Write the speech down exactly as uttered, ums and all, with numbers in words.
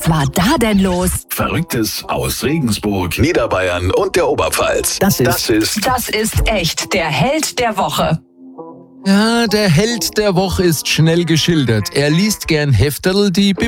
Was war da denn los? Verrücktes aus Regensburg, Niederbayern und der Oberpfalz. Das ist, das ist, Das ist echt der Held der Woche. Ja, der Held der Woche ist schnell geschildert. Er liest gern Hefterl, die